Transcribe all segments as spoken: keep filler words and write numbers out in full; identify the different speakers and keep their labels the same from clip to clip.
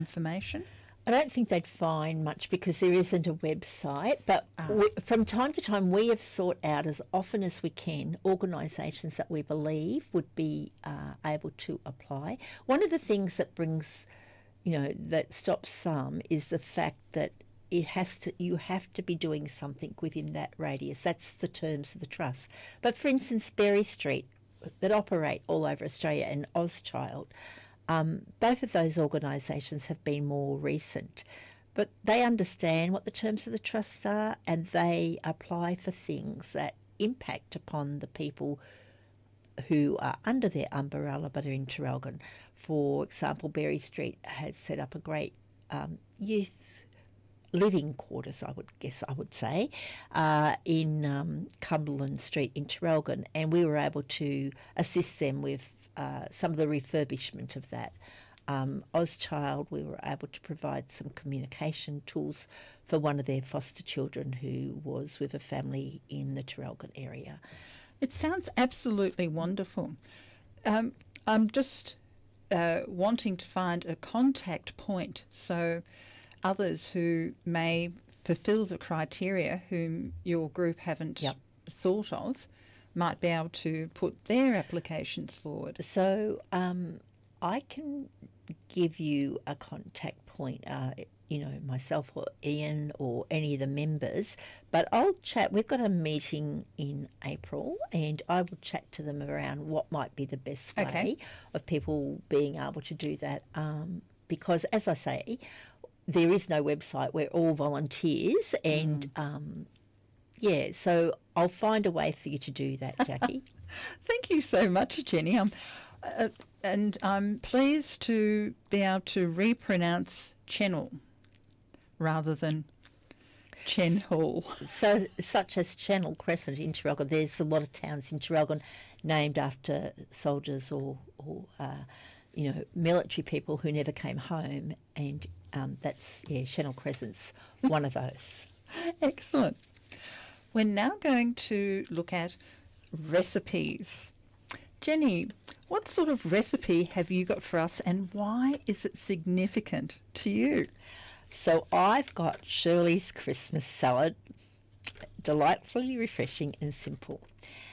Speaker 1: information?
Speaker 2: I don't think they'd find much because there isn't a website, but
Speaker 1: Ah.
Speaker 2: we, from time to time we have sought out as often as we can organisations that we believe would be uh, able to apply. One of the things that brings, you know, that stops some is the fact that it has to, you have to be doing something within that radius. That's the terms of the trust. But for instance, Berry Street, that operate all over Australia, and Ozchild, Um, both of those organisations have been more recent, but they understand what the terms of the trust are and they apply for things that impact upon the people who are under their umbrella but are in Traralgon. For example, Berry Street has set up a great um, youth living quarters, I would guess I would say, uh, in um, Cumberland Street in Traralgon, and we were able to assist them with uh, some of the refurbishment of that. Um, Ozchild, we were able to provide some communication tools for one of their foster children who was with a family in the Traralgon area.
Speaker 1: It sounds absolutely wonderful. Um, I'm just uh, wanting to find a contact point so others who may fulfil the criteria whom your group haven't
Speaker 2: Yep.
Speaker 1: thought of might be able to put their applications forward.
Speaker 2: So um, I can give you a contact point, uh, you know, myself or Ian or any of the members, but I'll chat. We've got a meeting in April and I will chat to them around what might be the best way
Speaker 1: Okay.
Speaker 2: of people being able to do that. Um, because as I say, there is no website. We're all volunteers and um, yeah, so I'll find a way for you to do that, Jackie.
Speaker 1: Thank you so much, Jenny. Um, uh, and I'm pleased to be able to repronounce Chennel rather than Chen Hall.
Speaker 2: So, such as Channel Crescent in Traralgon, there's a lot of towns in Traralgon named after soldiers or, or uh, you know, military people who never came home, and um, that's, yeah, Channel Crescent's one of those.
Speaker 1: Excellent. We're now going to look at recipes. Jenny, what sort of recipe have you got for us and why is it significant to you?
Speaker 2: So I've got Shirley's Christmas salad, delightfully refreshing and simple.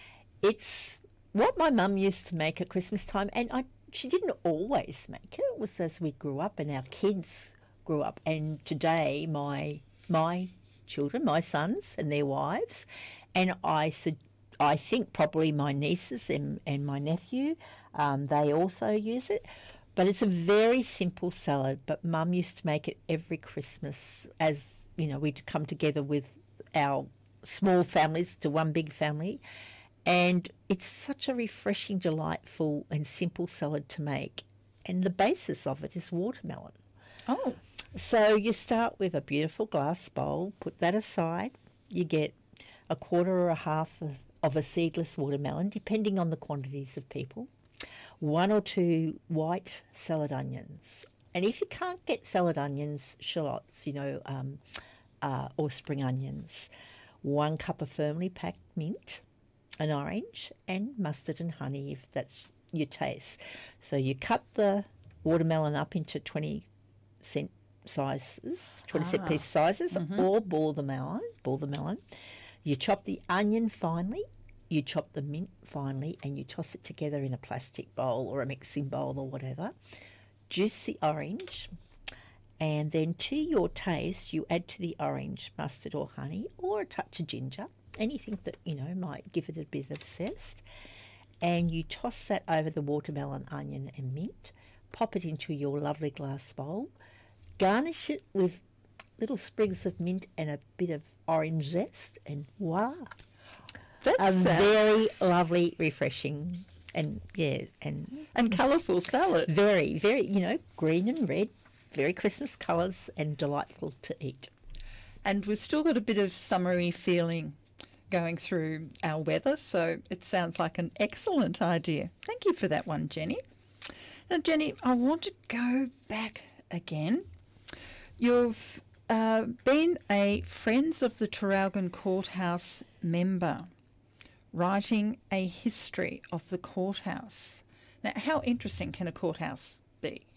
Speaker 2: It's what my mum used to make at Christmas time, and I she didn't always make it. It was as we grew up and our kids grew up, and today my my children, my sons and their wives, and I said, I think probably my nieces and, and my nephew, um, they also use it. But it's a very simple salad, but Mum used to make it every Christmas as, you know, we'd come together with our small families to one big family. And it's such a refreshing, delightful and simple salad to make. And the basis of it is watermelon.
Speaker 1: Oh,
Speaker 2: So you start with a beautiful glass bowl, put that aside. You get a quarter or a half of, of a seedless watermelon, depending on the quantities of people. One or two white salad onions. And if you can't get salad onions, shallots, you know, um, uh, or spring onions. One cup of firmly packed mint, an orange, and mustard and honey if that's your taste. So you cut the watermelon up into twenty cent sizes, twenty cent
Speaker 1: Ah.
Speaker 2: piece sizes,
Speaker 1: Mhm.
Speaker 2: or ball the melon, ball the melon. You chop the onion finely, you chop the mint finely, and you toss it together in a plastic bowl or a mixing bowl or whatever. Juice the orange, and then to your taste, you add to the orange mustard or honey or a touch of ginger, anything that, you know, might give it a bit of zest. And you toss that over the watermelon, onion and mint, pop it into your lovely glass bowl, garnish it with little sprigs of mint and a bit of orange zest, and voila.
Speaker 1: that's
Speaker 2: A
Speaker 1: uh,
Speaker 2: very lovely, refreshing, and yeah, and
Speaker 1: and colourful salad.
Speaker 2: very, very, you know, green and red, very Christmas colours and delightful to eat.
Speaker 1: And we've still got a bit of summery feeling going through our weather, so it sounds like an excellent idea. Thank you for that one, Jenny. Now, Jenny, I want to go back again. You've uh, been a Friends of the Traralgon Courthouse member, writing a history of the courthouse. Now, how interesting can a courthouse be?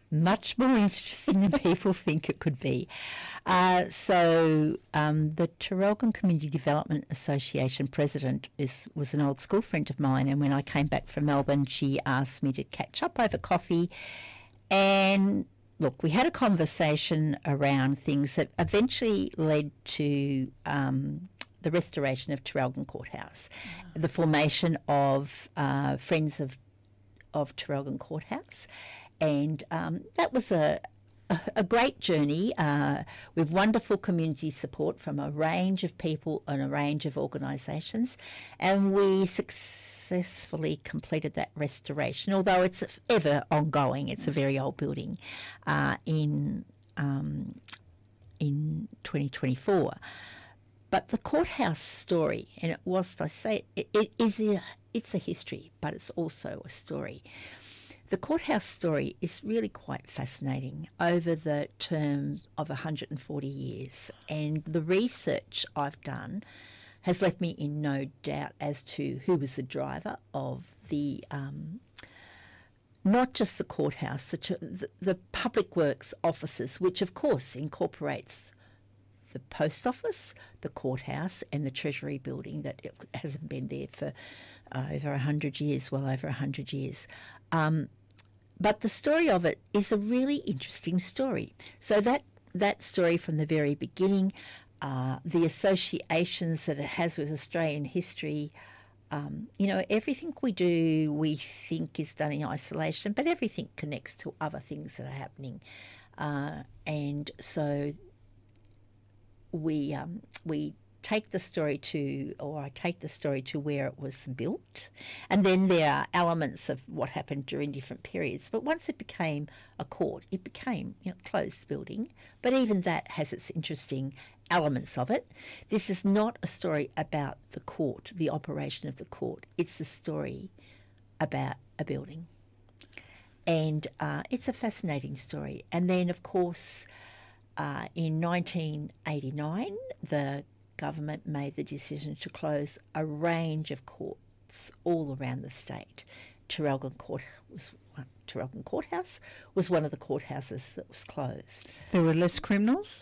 Speaker 2: much more interesting than people think it could be. Uh, so um, the Traralgon Community Development Association president is, was an old school friend of mine, and when I came back from Melbourne, she asked me to catch up over coffee. And look, we had a conversation around things that eventually led to um, the restoration of Traralgon Courthouse, oh. the formation of uh, Friends of, of Traralgon Courthouse. And um, that was a, a, a great journey uh, with wonderful community support from a range of people and a range of organisations. And we successfully completed that restoration, although it's ever ongoing. It's a very old building uh, in, um, in twenty twenty-four. But the courthouse story, and it, whilst I say it, it is a, it's a history, but it's also a story. The courthouse story is really quite fascinating over the term of one hundred forty years, and the research I've done has left me in no doubt as to who was the driver of the, um, not just the courthouse, the, the public works offices, which of course incorporates the post office, the courthouse and the Treasury building that it hasn't been there for uh, over one hundred years, well over one hundred years. Um, but the story of it is a really interesting story. So that, that story from the very beginning, uh, the associations that it has with Australian history, um, you know, everything we do we think is done in isolation, but everything connects to other things that are happening. Uh, and so we um, we take the story to, or I take the story to where it was built, and then there are elements of what happened during different periods. But once it became a court, it became, you know, a closed building. But even that has its interesting elements of it. This is not a story about the court, the operation of the court. It's a story about a building, and uh, it's a fascinating story. And then, of course, Uh, in nineteen eighty-nine, the government made the decision to close a range of courts all around the state. Traralgon Court was one, Traralgon Courthouse was one of the courthouses that was closed.
Speaker 1: There were less criminals?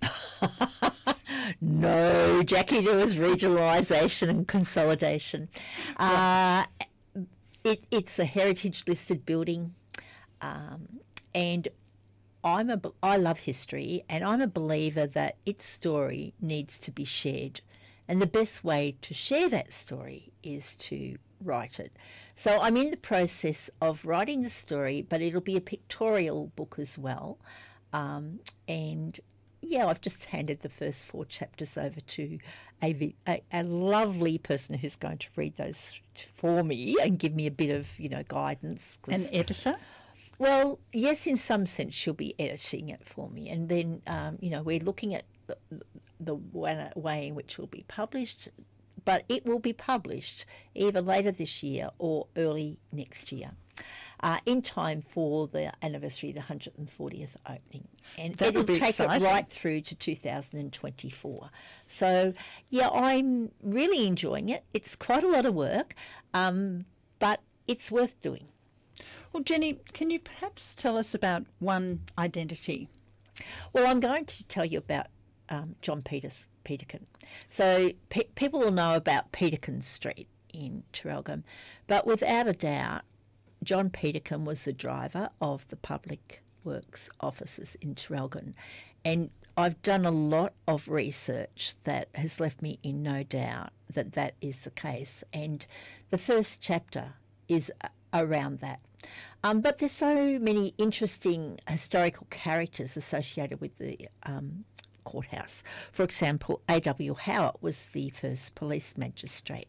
Speaker 2: No, Jackie, there was regionalisation and consolidation. Uh, it, it's a heritage listed building, um, and I'm a, I love history, and I'm a believer that its story needs to be shared. And the best way to share that story is to write it. So I'm in the process of writing the story, but it'll be a pictorial book as well. Um, and yeah, I've just handed the first four chapters over to a, a, a lovely person who's going to read those for me and give me a bit of, you know, guidance.
Speaker 1: An editor?
Speaker 2: Well, yes, in some sense she'll be editing it for me. And then, um, you know, we're looking at the, the way in which it will be published, but it will be published either later this year or early next year, uh, in time for the anniversary of the one hundred fortieth opening. And
Speaker 1: That
Speaker 2: it'll
Speaker 1: would be
Speaker 2: take
Speaker 1: exciting.
Speaker 2: it right through to two thousand twenty-four. So, yeah, I'm really enjoying it. It's quite a lot of work, um, but it's worth doing.
Speaker 1: Well, Jenny, can you perhaps tell us about One Identity?
Speaker 2: Well, I'm going to tell you about um, John Peters, Peterkin. So pe- people will know about Peterkin Street in Traralgon, but without a doubt, John Peterkin was the driver of the public works offices in Traralgon. And I've done a lot of research that has left me in no doubt that that is the case. And the first chapter is around that. Um, but there's so many interesting historical characters associated with the um, courthouse. For example, A W Howitt was the first police magistrate.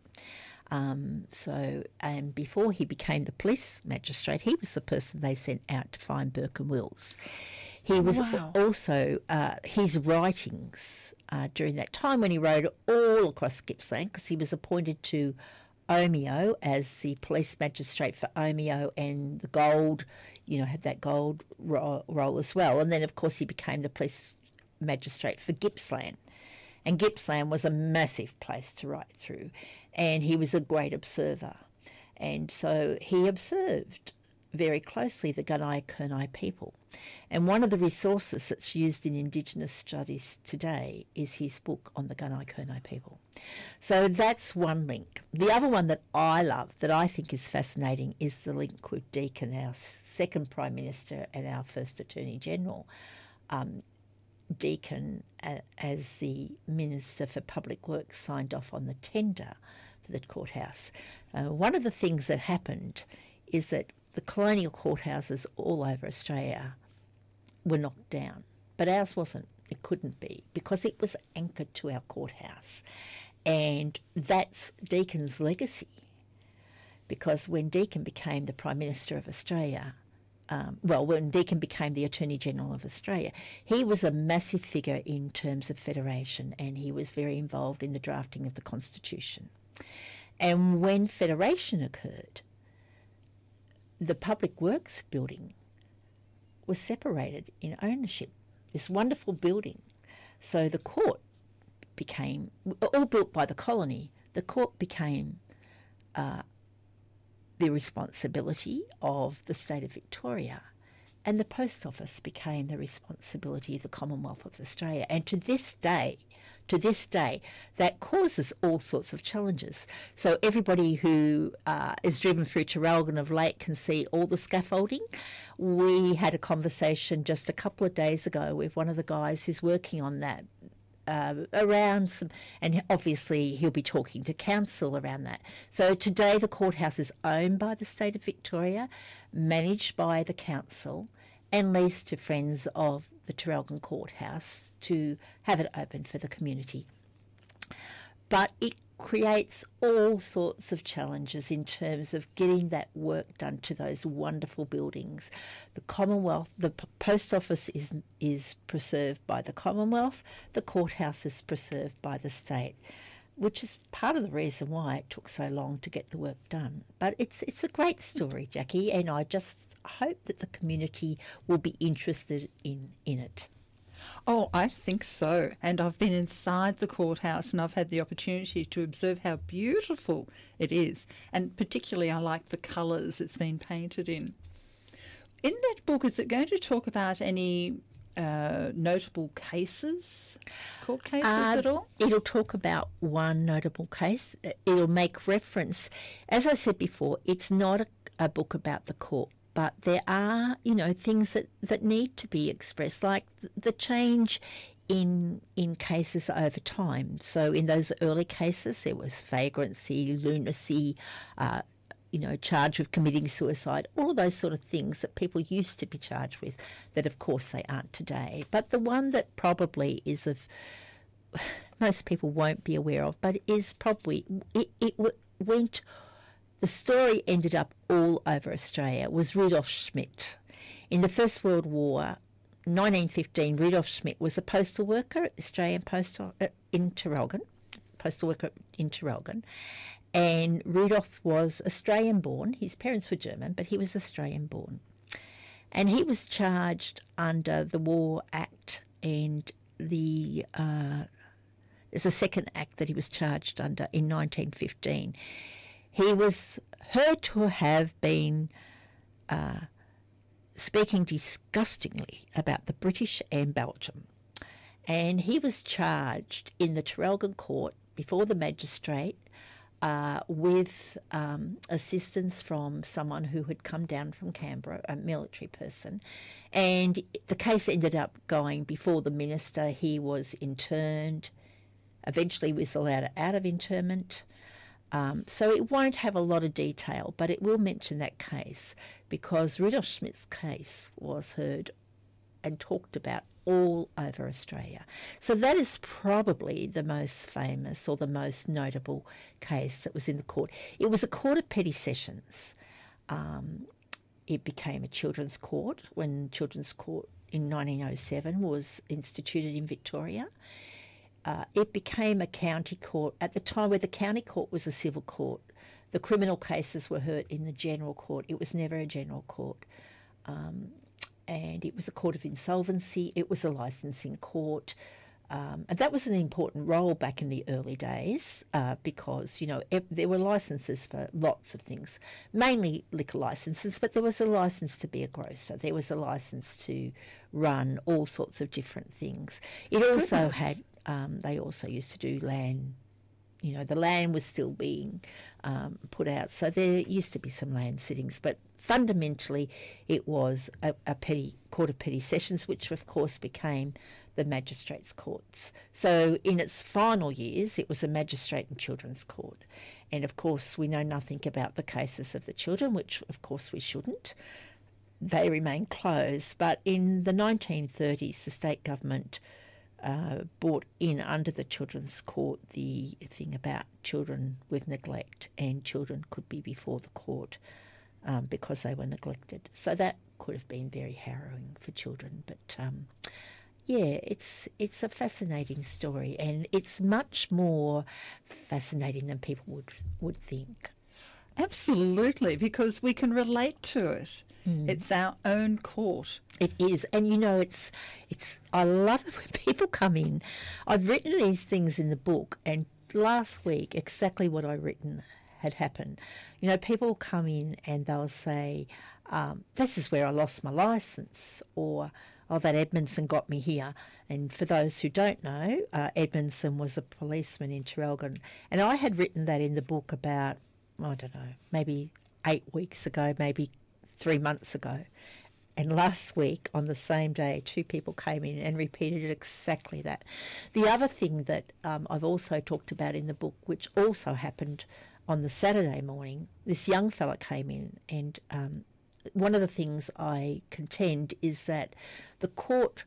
Speaker 2: Um, so, and before he became the police magistrate, he was the person they sent out to find Burke and Wills. He was
Speaker 1: Wow.
Speaker 2: also, uh, his writings uh, during that time when he rode all across Gippsland, because he was appointed to Omeo as the police magistrate for Omeo, and the gold, you know, had that gold ro- role as well. And then, of course, he became the police magistrate for Gippsland. And Gippsland was a massive place to ride through, and he was a great observer. And so he observed very closely the Gunai-Kurnai people. And one of the resources that's used in Indigenous studies today is his book on the Gunai-Kurnai people. So that's one link. The other one that I love, that I think is fascinating, is the link with Deakin, our second Prime Minister and our first Attorney General. Um, Deakin, uh, as the Minister for Public Works, signed off on the tender for the courthouse. Uh, one of the things that happened is that the colonial courthouses all over Australia were knocked down, but ours wasn't. It couldn't be, because it was anchored to our courthouse. And that's Deakin's legacy, because when Deakin became the Prime Minister of Australia, um, well, when Deakin became the Attorney General of Australia, he was a massive figure in terms of federation, and he was very involved in the drafting of the Constitution. And when federation occurred, the Public Works building was separated in ownership, this wonderful building. So the court became, all built by the colony, the court became uh, the responsibility of the state of Victoria, and the post office became the responsibility of the Commonwealth of Australia. And to this day, to this day, that causes all sorts of challenges. So everybody who uh, is driven through Traralgon of late can see all the scaffolding. We had a conversation just a couple of days ago with one of the guys who's working on that, uh, around some, and obviously he'll be talking to council around that. So today the courthouse is owned by the state of Victoria, managed by the council, and leased to friends of the Traralgon Courthouse to have it open for the community. But it creates all sorts of challenges in terms of getting that work done to those wonderful buildings. The Commonwealth, the p- post office is is preserved by the Commonwealth, the courthouse is preserved by the state, which is part of the reason why it took so long to get the work done. But it's it's a great story, Jackie, and I just hope that the community will be interested in, in it.
Speaker 1: Oh, I think so. And I've been inside the courthouse and I've had the opportunity to observe how beautiful it is. And particularly I like the colours it's been painted in. In that book, is it going to talk about any uh, notable cases, court cases
Speaker 2: Uh,
Speaker 1: at all?
Speaker 2: It'll talk about one notable case. It'll make reference, as I said before, it's not a, a book about the court, but there are, you know, things that, that need to be expressed, like the change in in cases over time. So in those early cases, there was vagrancy, lunacy, uh, you know, charged with committing suicide, all of those sort of things that people used to be charged with, that of course they aren't today. But the one that probably is of, most people won't be aware of, but is probably, it, it w- went, the story ended up all over Australia, was Rudolf Schmidt. In the First World War, nineteen fifteen, Rudolf Schmidt was a postal worker at the Australian Post uh, in Traralgon, postal worker in Traralgon, and Rudolf was Australian-born. His parents were German, but he was Australian-born. And he was charged under the War Act, and the uh, there's a second act that he was charged under in nineteen fifteen. He was heard to have been uh, speaking disgustingly about the British and Belgium. And he was charged in the Traralgon court before the magistrate uh, with um, assistance from someone who had come down from Canberra, a military person. And the case ended up going before the minister. He was interned, eventually was allowed out of internment. Um, so it won't have a lot of detail, but it will mention that case, because Rudolf Schmidt's case was heard and talked about all over Australia. So that is probably the most famous or the most notable case that was in the court. It was a court of petty sessions. Um, it became a children's court when Children's Court in nineteen oh seven was instituted in Victoria. Uh, it became a county court at the time where the county court was a civil court. The criminal cases were heard in the general court. It was never a general court. Um, and it was a court of insolvency. It was a licensing court. Um, and that was an important role back in the early days uh, because, you know, ev- there were licences for lots of things, mainly liquor licences, but there was a licence to be a grocer. There was a licence to run all sorts of different things. It also
Speaker 1: Goodness.
Speaker 2: had, um, they also used to do land, you know, the land was still being um, put out. So there used to be some land sittings, but fundamentally it was a, a petty court of petty sessions, which of course became the magistrates' courts. So in its final years, it was a magistrate and children's court. And of course, we know nothing about the cases of the children, which of course we shouldn't. They remain closed. But in the nineteen thirties, the state government uh, brought in under the children's court the thing about children with neglect, and children could be before the court um, because they were neglected. So that could have been very harrowing for children. But um, yeah, it's it's a fascinating story, and it's much more fascinating than people would, would think.
Speaker 1: Absolutely, because we can relate to it. Mm. It's our own court.
Speaker 2: It is, and you know, it's it's. I love it when people come in. I've written these things in the book, and last week exactly what I've written had happened. You know, people come in and they'll say, um, "This is where I lost my licence," or "Oh, that Edmondson got me here." And for those who don't know, uh, Edmondson was a policeman in Traralgon, and I had written that in the book about, I don't know, maybe eight weeks ago, maybe three months ago. And last week, on the same day, two people came in and repeated exactly that. The other thing that um, I've also talked about in the book, which also happened on the Saturday morning, this young fella came in, and um, one of the things I contend is that the court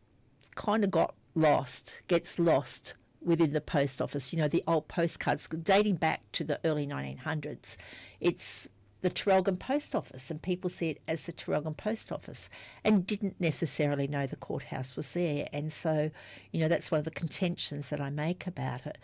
Speaker 2: kind of got lost, gets lost within the post office. You know, the old postcards dating back to the early nineteen hundreds. It's the Traralgon Post Office, and people see it as the Traralgon Post Office and didn't necessarily know the courthouse was there. And so, you know, that's one of the contentions that I make about it.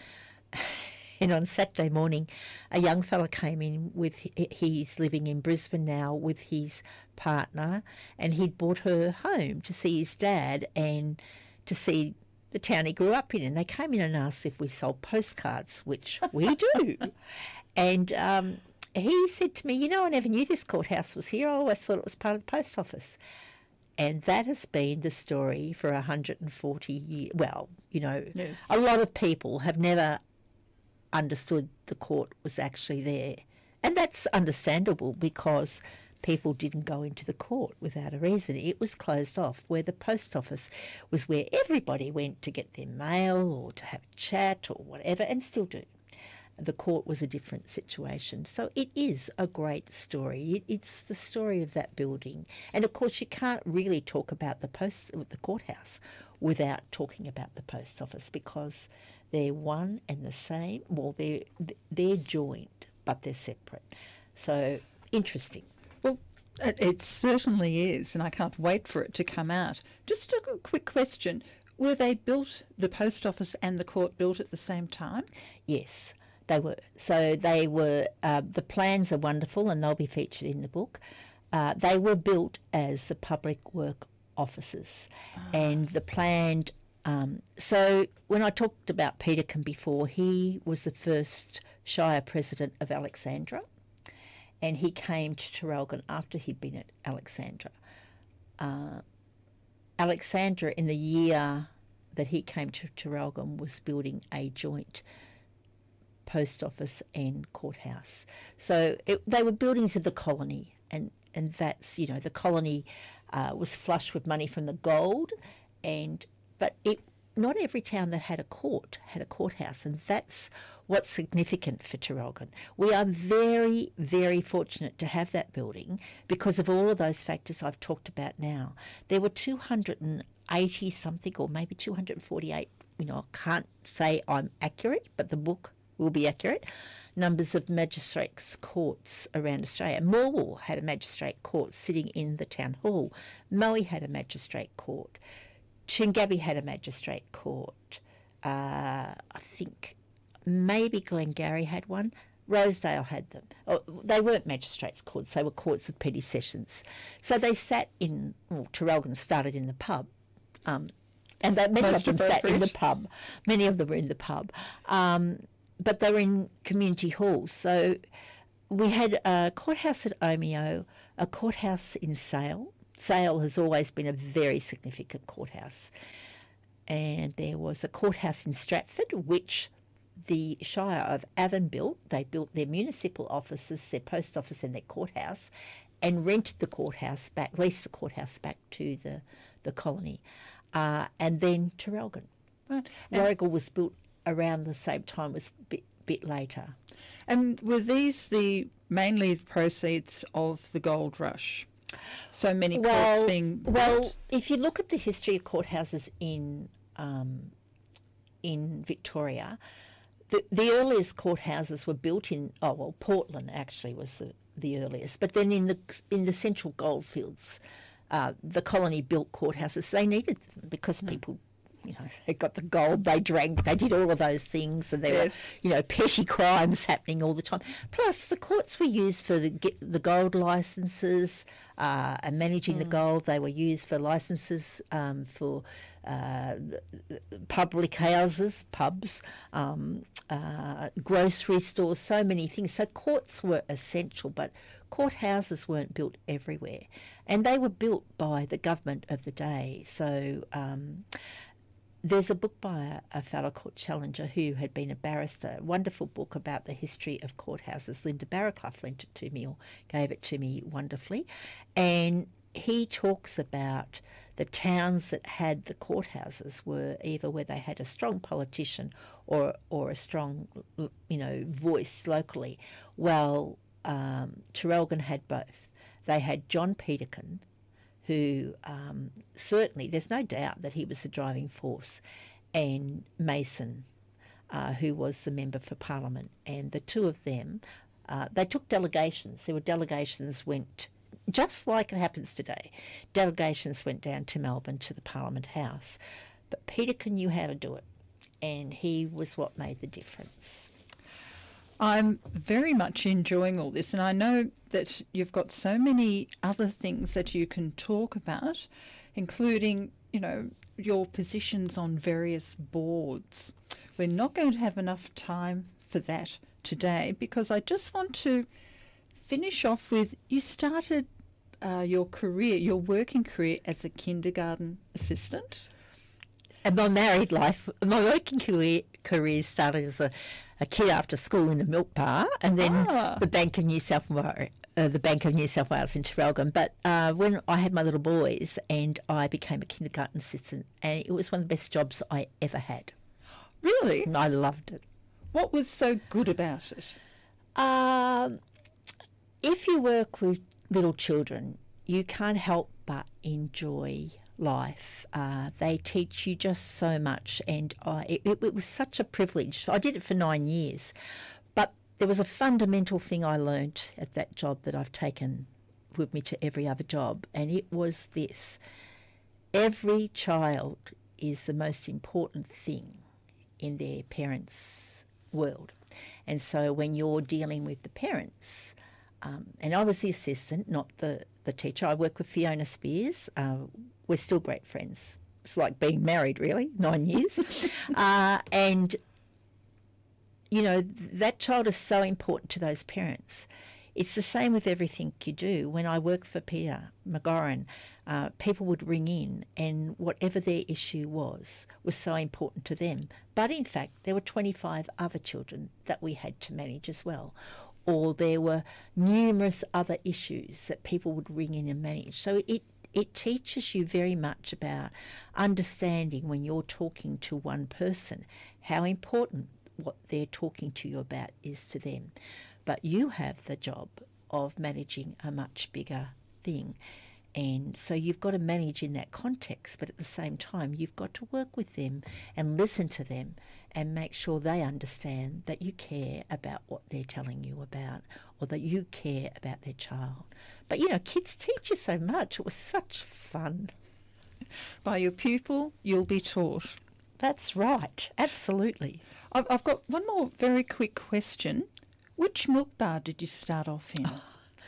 Speaker 2: And on Saturday morning, a young fella came in with, he's living in Brisbane now with his partner, and he'd brought her home to see his dad and to see the town he grew up in. And they came in and asked if we sold postcards, which we do. And um, he said to me, "You know, I never knew this courthouse was here. I always thought it was part of the post office." And that has been the story for one hundred forty years. Well, you know, yes. A lot of people have never understood the court was actually there. And that's understandable because people didn't go into the court without a reason. It was closed off, where the post office was where everybody went to get their mail or to have a chat or whatever, and still do. The court was a different situation. So it is a great story. It, it's the story of that building. And of course you can't really talk about the post, the courthouse without talking about the post office, because they're one and the same. Well, they're, they're joined, but they're separate. So interesting.
Speaker 1: Well, it, it certainly is, and I can't wait for it to come out. Just a quick question. Were they built, the post office and the court built at the same time?
Speaker 2: Yes. They were. So they were, uh, the plans are wonderful, and they'll be featured in the book. Uh, they were built as the public work offices. Ah. And the planned, um, so when I talked about Peterkin before, he was the first Shire president of Alexandra, and he came to Traralgon after he'd been at Alexandra. Uh, Alexandra, in the year that he came to Traralgon, was building a joint post office and courthouse. So it, they were buildings of the colony, and, and that's, you know, the colony uh, was flush with money from the gold, and but it not every town that had a court had a courthouse, and that's what's significant for Traralgon. We are very, very fortunate to have that building because of all of those factors I've talked about now. There were two hundred eighty something, or maybe two hundred forty-eight, you know, I can't say I'm accurate, but the book will be accurate, numbers of magistrates' courts around Australia. Morwell had a magistrate court sitting in the town hall. Moe had a magistrate court. Toongabbie had a magistrate court. Uh, I think maybe Glengarry had one. Rosedale had them. Oh, they weren't magistrates' courts, they were courts of petty sessions. So they sat in, well, Traralgon started in the pub, um, And that many
Speaker 1: Most
Speaker 2: of them sat in the
Speaker 1: appropriate.
Speaker 2: pub. Many of them were in the pub. Um, but they were in community halls. So we had a courthouse at Omeo, a courthouse in Sale. Sale has always been a very significant courthouse. And there was a courthouse in Stratford, which the Shire of Avon built. They built their municipal offices, their post office and their courthouse, and rented the courthouse back, leased the courthouse back to the, the colony. Uh, and then Traralgon.
Speaker 1: Right. And,
Speaker 2: Warrigal was built around the same time, was a bit, bit later.
Speaker 1: and were these the mainly the proceeds of the gold rush? So many courts
Speaker 2: Well,
Speaker 1: being built?
Speaker 2: well, if you look at the history of courthouses in um, in Victoria, the, the earliest courthouses were built in, oh well, Portland actually was the, the earliest, but then in the in the central goldfields, uh, the colony built courthouses. They needed them because people, you know, they got the gold, they drank, they did all of those things, and there
Speaker 1: Yes.
Speaker 2: were, you know, petty crimes happening all the time. Plus, the courts were used for the get the gold licenses uh, and managing the gold. They were used for licenses um, for uh, the, the public houses, pubs, um, uh, grocery stores, so many things. So courts were essential, but courthouses weren't built everywhere, and they were built by the government of the day. So. Um, There's a book by a, a fellow court challenger who had been a barrister, a wonderful book about the history of courthouses. Linda Barraclough lent it to me or gave it to me wonderfully. And he talks about the towns that had the courthouses were either where they had a strong politician or or a strong, you know, voice locally. Well, um, Traralgon had both. They had John Peterkin, who um, certainly, there's no doubt that he was the driving force, and Mason, uh, who was the member for Parliament. And the two of them, uh, they took delegations. There were delegations went, just like it happens today, delegations went down to Melbourne to the Parliament House. But Peterkin knew how to do it, and he was what made the difference.
Speaker 1: I'm very much enjoying all this, and I know that you've got so many other things that you can talk about, including, you know, your positions on various boards. We're not going to have enough time for that today because I just want to finish off with you started uh, your career, your working career as a kindergarten assistant.
Speaker 2: And my married life, my working career, career started as a, a kid after school in a milk bar, and then
Speaker 1: Ah.
Speaker 2: the Bank of New South Wales, uh, the Bank of New South Wales in Traralgon. But uh, when I had my little boys, and I became a kindergarten assistant, and it was one of the best jobs I ever had.
Speaker 1: Really?
Speaker 2: And I loved it.
Speaker 1: What was so good about it?
Speaker 2: Um, if you work with little children, you can't help but enjoy life. Uh, they teach you just so much, and I, it, it, it was such a privilege. I did it for nine years, but there was a fundamental thing I learnt at that job that I've taken with me to every other job, and it was this. Every child is the most important thing in their parents' world. And so when you're dealing with the parents, um, and I was the assistant, not the, the teacher. I work with Fiona Spears. Uh, we're still great friends. It's like being married, really, nine years. uh, and, you know, that child is so important to those parents. It's the same with everything you do. When I worked for Peter McGorran, uh, people would ring in and whatever their issue was, was so important to them. But in fact, there were twenty-five other children that we had to manage as well. Or there were numerous other issues that people would ring in and manage. So it, it teaches you very much about understanding when you're talking to one person, how important what they're talking to you about is to them. But you have the job of managing a much bigger thing. And so you've got to manage in that context, but at the same time, you've got to work with them and listen to them and make sure they understand that you care about what they're telling you about or that you care about their child. But, you know, kids teach you so much. It was such fun.
Speaker 1: By your pupil, you'll be taught.
Speaker 2: That's right. Absolutely.
Speaker 1: I've, I've got one more very quick question. Which milk bar did you start off in?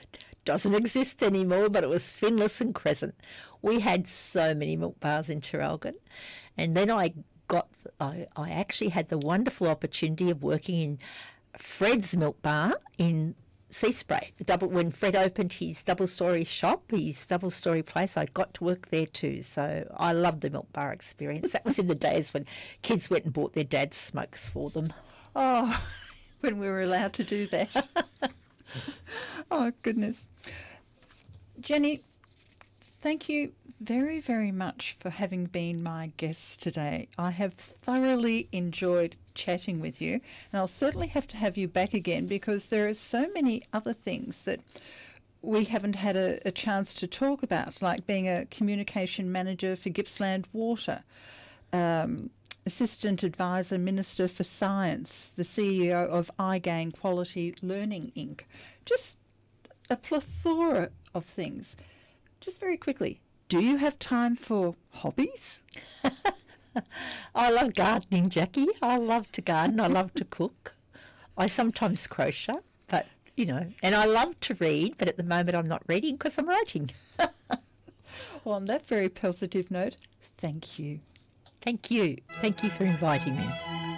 Speaker 2: doesn't exist anymore, but it was Finless and Crescent. We had so many milk bars in Traralgon. And then I got, I, I actually had the wonderful opportunity of working in Fred's Milk Bar in Seaspray. The double, when Fred opened his double-storey shop, his double-storey place, I got to work there too. So I loved the milk bar experience. That was in the days when kids went and bought their dad's smokes for them.
Speaker 1: Oh, when we were allowed to do that. Oh, goodness. Jenny, thank you very, very much for having been my guest today. I have thoroughly enjoyed chatting with you, and I'll certainly have to have you back again because there are so many other things that we haven't had a, a chance to talk about, like being a communication manager for Gippsland Water, um, Assistant Advisor Minister for Science, the C E O of iGain Quality Learning Incorporated. Just a plethora of things. Just very quickly, do you have time for hobbies?
Speaker 2: I love gardening, Jackie. I love to garden. I love to cook. I sometimes crochet, but, you know, and I love to read, but at the moment I'm not reading because I'm writing.
Speaker 1: Well, on that very positive note, thank you.
Speaker 2: Thank you. Thank you for inviting me.